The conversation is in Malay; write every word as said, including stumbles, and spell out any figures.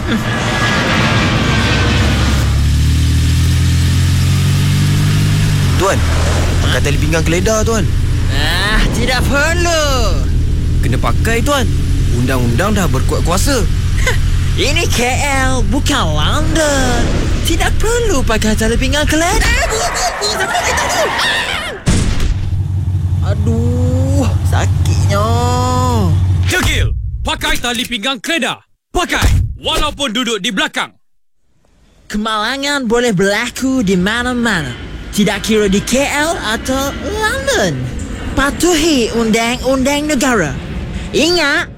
Tuan, pakai tali pinggang keledar, Tuan. Ah, tidak perlu. Kena pakai, Tuan. Undang-undang dah berkuat kuasa. Ini K L, bukan London. Tidak perlu pakai tali pinggang keledar. Aduh, sakitnya. Degil, pakai tali pinggang keledar. Pakai, walaupun duduk di belakang. Kemalangan boleh berlaku di mana-mana. Tidak kira di K L atau London. Patuhi undang-undang negara. Ingat,